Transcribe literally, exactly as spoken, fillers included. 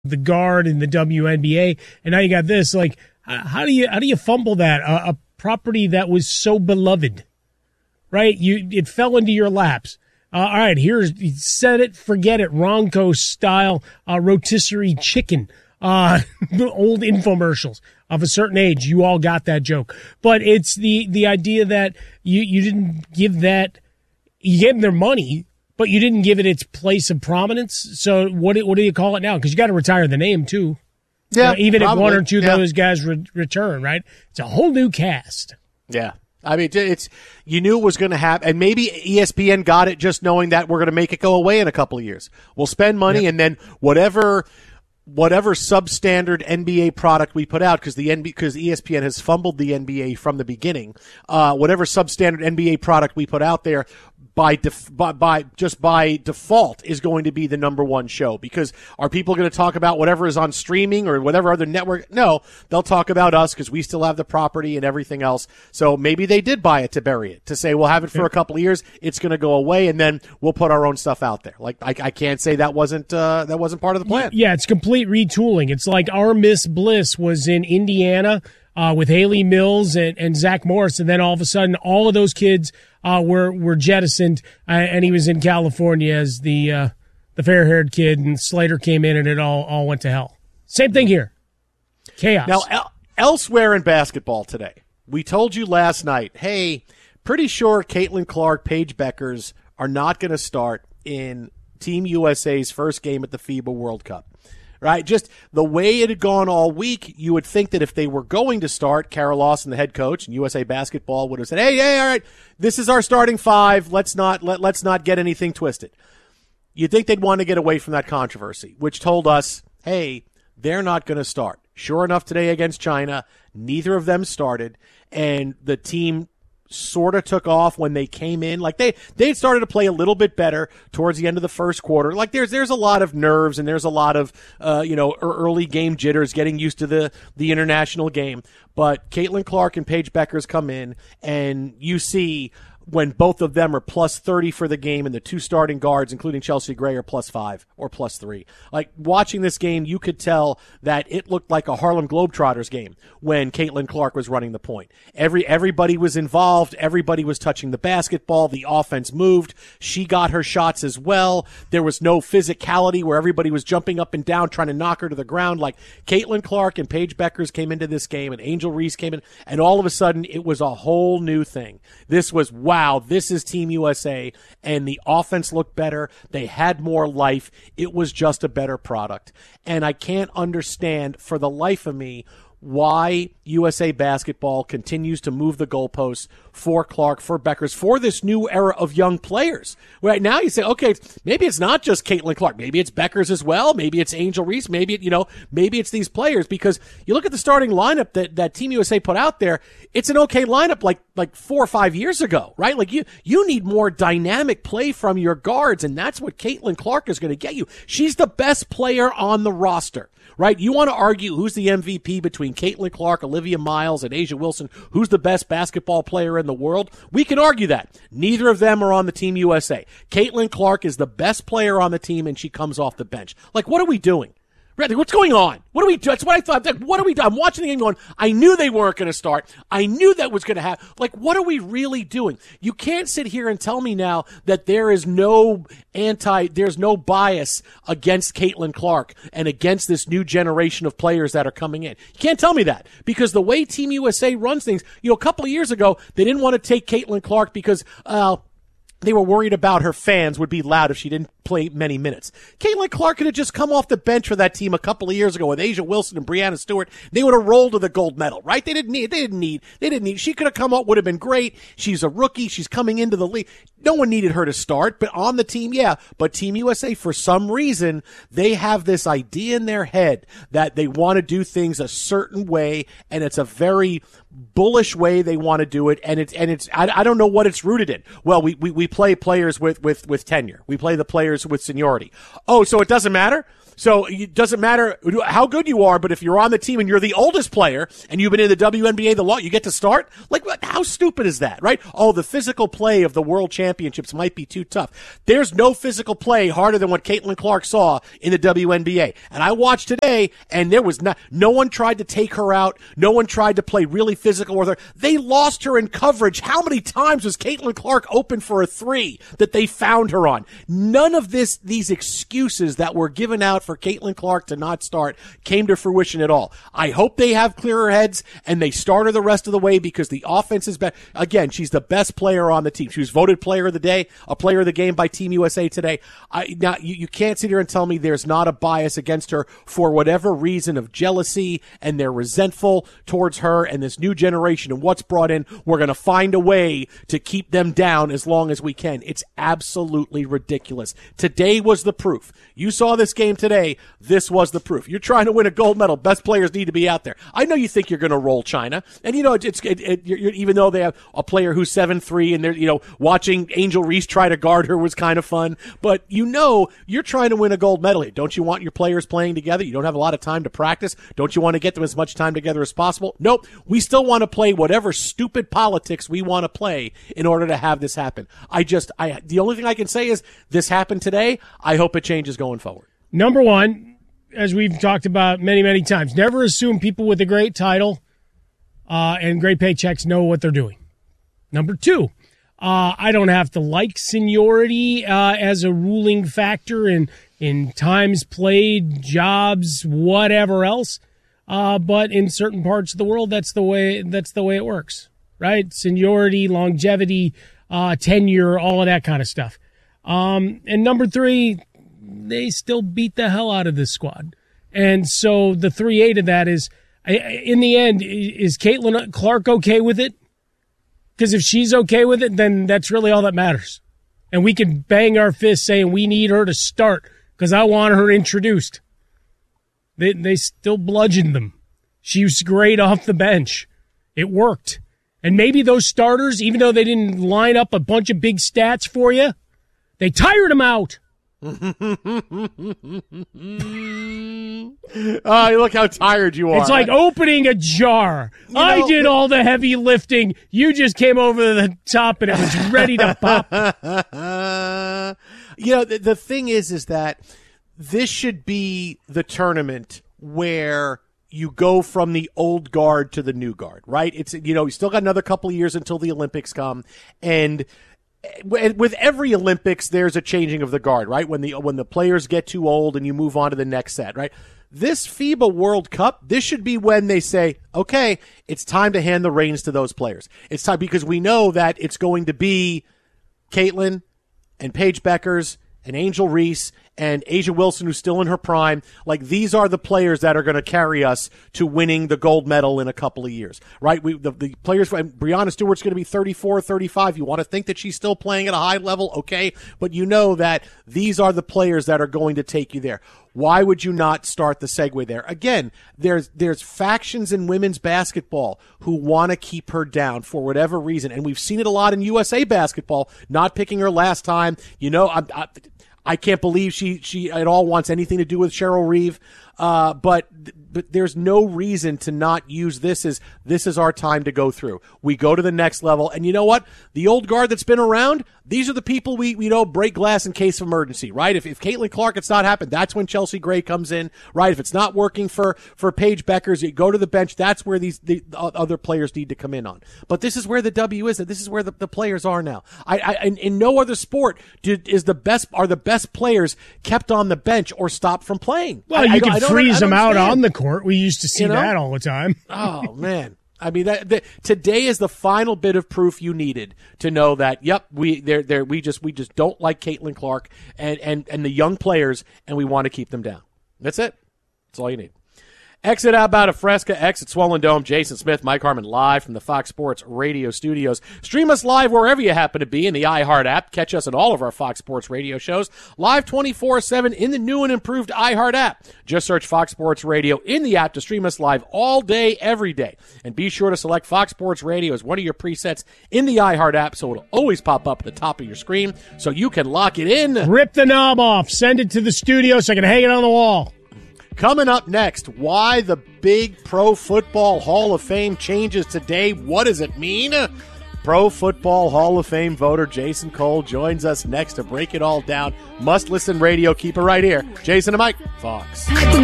the guard in the W N B A, and now you got this. Like, how do you how do you fumble that? A, a property that was so beloved, right? You it fell into your laps. Uh, all right, here's set it, forget it, Ronco style uh, rotisserie chicken. Uh, old infomercials of a certain age. You all got that joke, but it's the the idea that you you didn't give that. You gave them their money, but you didn't give it its place of prominence. So what do- what do you call it now? Because you got to retire the name too. Yeah, Uh, even probably. if one or two Yeah. of those guys re- return, right? It's a whole new cast. Yeah. I mean, it's you knew it was going to happen, and maybe E S P N got it just knowing that we're going to make it go away in a couple of years. We'll spend money, Yep. and then whatever whatever substandard N B A product we put out, because the N B A, because E S P N has fumbled the N B A from the beginning. Uh, whatever substandard N B A product we put out there, by, def- by by just by default is going to be the number one show. Because are people going to talk about whatever is on streaming or whatever other network? No, they'll talk about us because we still have the property and everything else. So maybe they did buy it to bury it, to say we'll have it for a couple of years, it's going to go away, and then we'll put our own stuff out there. Like I, I can't say that wasn't uh, that wasn't part of the plan. Yeah, it's complete retooling. It's like our Miss Bliss was in Indiana uh, with Haley Mills and, and Zach Morris, and then all of a sudden, all of those kids uh, were were jettisoned, uh, and he was in California as the uh, the fair haired kid, and Slater came in, and it all all went to hell. Same thing here, chaos. Now, el- elsewhere in basketball today, we told you last night, hey, pretty sure Caitlin Clark, Paige Beckers are not going to start in Team U S A's first game at the FIBA World Cup. Right? Just the way it had gone all week, you would think that if they were going to start, Carol Lawson, the head coach, and U S A Basketball would have said, hey, hey, all right, this is our starting five. Let's not let, let's not get anything twisted. You'd think they'd want to get away from that controversy, which told us, hey, they're not going to start. Sure enough, today against China, neither of them started, and the team sort of took off when they came in. Like they they started to play a little bit better towards the end of the first quarter. Like there's there's a lot of nerves and there's a lot of uh you know early game jitters, getting used to the the international game. But Caitlin Clark and Paige Beckers come in, and you see when both of them are plus thirty for the game, and the two starting guards, including Chelsea Gray, are plus five or plus three. Like, watching this game, you could tell that it looked like a Harlem Globetrotters game when Caitlin Clark was running the point. Every Everybody was involved. Everybody was touching the basketball. The offense moved. She got her shots as well. There was no physicality where everybody was jumping up and down trying to knock her to the ground. Like, Caitlin Clark and Paige Beckers came into this game, and Angel Reese came in, and all of a sudden, it was a whole new thing. This was, wow, this is Team U S A, and the offense looked better. They had more life. It was just a better product. And I can't understand for the life of me why U S A Basketball continues to move the goalposts for Clark, for Beckers, for this new era of young players. Right now you say, okay, maybe it's not just Caitlin Clark. Maybe it's Beckers as well. Maybe it's Angel Reese. Maybe, it, you know, maybe it's these players, because you look at the starting lineup that, that Team U S A put out there. It's an okay lineup like, like four or five years ago, right? Like you, you need more dynamic play from your guards, and that's what Caitlin Clark is going to get you. She's the best player on the roster. Right? You want to argue who's the M V P between Caitlin Clark, Olivia Miles, and A'ja Wilson, who's the best basketball player in the world? We can argue that. Neither of them are on the Team U S A. Caitlin Clark is the best player on the team, and she comes off the bench. Like, what are we doing? What's going on? What are we doing? That's what I thought. Like, what are we doing? I'm watching the game going, I knew they weren't going to start. I knew that was going to happen. Like, what are we really doing? You can't sit here and tell me now that there is no anti, there's no bias against Caitlin Clark and against this new generation of players that are coming in. You can't tell me that, because the way Team U S A runs things, you know, a couple of years ago, they didn't want to take Caitlin Clark because, uh, they were worried about her fans would be loud if she didn't play many minutes. Caitlin Clark could have just come off the bench for that team a couple of years ago with A'ja Wilson and Breanna Stewart. They would have rolled to the gold medal, right? They didn't need, they didn't need, they didn't need, she could have come up, would have been great. She's a rookie. She's coming into the league. No one needed her to start, but on the team, yeah. But Team U S A, for some reason, they have this idea in their head that they want to do things a certain way, and it's a very bullish way they want to do it, and it's and it's I, I don't know what it's rooted in. Well, we, we we play players with with with tenure. We play the players with seniority. Oh, so it doesn't matter? So it doesn't matter how good you are, but if you're on the team and you're the oldest player and you've been in the W N B A the long, you get to start? Like, what, how stupid is that, right? Oh, the physical play of the World Championships might be too tough. There's no physical play harder than what Caitlin Clark saw in the W N B A. And I watched today, and there was not, no one tried to take her out. No one tried to play really physical with her. They lost her in coverage. How many times was Caitlin Clark open for a three that they found her on? None of this, these excuses that were given out for Caitlin Clark to not start came to fruition at all. I hope they have clearer heads and they start her the rest of the way because the offense is better. Again, she's the best player on the team. She was voted player of the day, a player of the game by Team U S A today. I, now, you, you can't sit here and tell me there's not a bias against her for whatever reason of jealousy and they're resentful towards her and this new generation and what's brought in. We're going to find a way to keep them down as long as we can. It's absolutely ridiculous. Today was the proof. You saw this game today. This was the proof. You're trying to win a gold medal. Best players need to be out there. I know you think you're going to roll China, and you know it's it, it, you're, you're, even though they have a player who's seven three, and they're you know watching Angel Reese try to guard her was kind of fun. But you know you're trying to win a gold medal here. Don't you want your players playing together? You don't have a lot of time to practice. Don't you want to get them as much time together as possible? Nope. We still want to play whatever stupid politics we want to play in order to have this happen. I just I the only thing I can say is this happened today. I hope it changes going forward. Number one, as we've talked about many, many times, never assume people with a great title uh, and great paychecks know what they're doing. Number two, uh, I don't have to like seniority uh, as a ruling factor in, in times played, jobs, whatever else. Uh, but in certain parts of the world, that's the way that's the way it works, right? Seniority, longevity, uh, tenure, all of that kind of stuff. Um, and number three, they still beat the hell out of this squad. And so the three eight of that is, in the end, is Caitlin Clark okay with it? Because if she's okay with it, then that's really all that matters. And we can bang our fists saying we need her to start because I want her introduced. They, they still bludgeoned them. She was great off the bench. It worked. And maybe those starters, even though they didn't line up a bunch of big stats for you, they tired them out. Oh, look how tired you are. It's like opening a jar. You know, I did all the heavy lifting. You just came over the top and it was ready to pop. You know, the, the thing is, is that this should be the tournament where you go from the old guard to the new guard, right? It's, you know, you still got another couple of years until the Olympics come, and with every Olympics, there's a changing of the guard, right? When the when the players get too old and you move on to the next set, right? This FIBA World Cup, this should be when they say, okay, it's time to hand the reins to those players. It's time because we know that it's going to be Caitlin and Paige Beckers and Angel Reese and A'ja Wilson, who's still in her prime. Like, these are the players that are going to carry us to winning the gold medal in a couple of years, right? We, the, the players, Breanna Stewart's going to be thirty-four, thirty-five. You want to think that she's still playing at a high level, okay? But you know that these are the players that are going to take you there. Why would you not start the segue there? Again, there's there's factions in women's basketball who want to keep her down for whatever reason, and we've seen it a lot in U S A basketball, not picking her last time. You know, I, I, I can't believe she, she at all wants anything to do with Cheryl Reeve, uh, but but there's no reason to not use this as this is our time to go through. We go to the next level, and you know what? The old guard that's been around, these are the people we, we know break glass in case of emergency, right? If if Caitlin Clark, it's not happened, that's when Chelsea Gray comes in, right? If it's not working for, for Paige Beckers, you go to the bench, that's where these the other players need to come in on. But this is where the W is, and this is where the, the players are now. I, I in, in no other sport do, is the best are the best players kept on the bench or stopped from playing. Well, I, you I can freeze them out on the court. We used to see you know? that all the time. Oh, man. I mean, that, that, today is the final bit of proof you needed to know that, yep, we they're, they're, we just we just don't like Caitlin Clark and, and, and the young players, and we want to keep them down. That's it. That's all you need. Exit outbound of Fresca, exit Swollen Dome. Jason Smith, Mike Harmon, live from the Fox Sports Radio studios. Stream us live wherever you happen to be in the iHeart app. Catch us on all of our Fox Sports Radio shows, live twenty-four seven in the new and improved iHeart app. Just search Fox Sports Radio in the app to stream us live all day, every day. And be sure to select Fox Sports Radio as one of your presets in the iHeart app so it'll always pop up at the top of your screen so you can lock it in. Rip the knob off. Send it to the studio so I can hang it on the wall. Coming up next, why the big Pro Football Hall of Fame changes today. What does it mean? Pro Football Hall of Fame voter Jason Cole joins us next to break it all down. Must listen radio. Keep it right here. Jason and Mike, Fox.